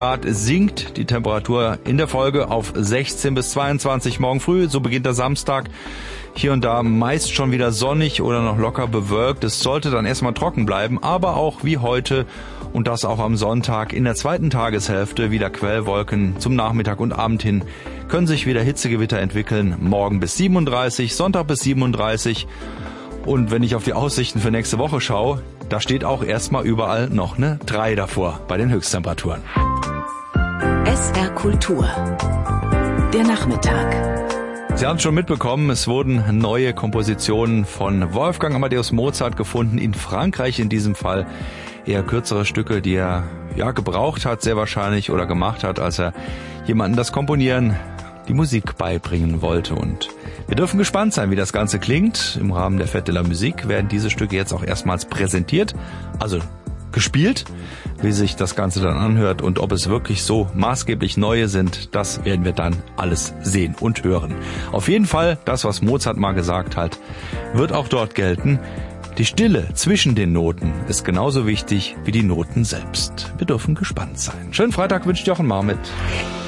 Grad sinkt die Temperatur in der Folge auf 16 bis 22 morgen früh. So beginnt der Samstag. Hier und da meist schon wieder sonnig oder noch locker bewölkt. Es sollte dann erstmal trocken bleiben, aber auch wie heute und das auch am Sonntag in der zweiten Tageshälfte wieder Quellwolken. Zum Nachmittag und Abend hin können sich wieder Hitzegewitter entwickeln. Morgen bis 37, Sonntag bis 37. Und wenn ich auf die Aussichten für nächste Woche schaue, da steht auch erstmal überall noch eine 3 davor bei den Höchsttemperaturen. SR Kultur. Der Nachmittag. Sie haben es schon mitbekommen, es wurden neue Kompositionen von Wolfgang Amadeus Mozart gefunden, in Frankreich in diesem Fall. Eher kürzere Stücke, die er gebraucht hat, sehr wahrscheinlich, oder gemacht hat, als er jemandem das Komponieren, die Musik beibringen wollte. Und wir dürfen gespannt sein, wie das Ganze klingt. Im Rahmen der Fête de la Musique werden diese Stücke jetzt auch erstmals präsentiert, also gespielt. Wie sich das Ganze dann anhört und ob es wirklich so maßgeblich neue sind, das werden wir dann alles sehen und hören. Auf jeden Fall, das, was Mozart mal gesagt hat, wird auch dort gelten. Die Stille zwischen den Noten ist genauso wichtig wie die Noten selbst. Wir dürfen gespannt sein. Schönen Freitag wünscht Jochen Marmit.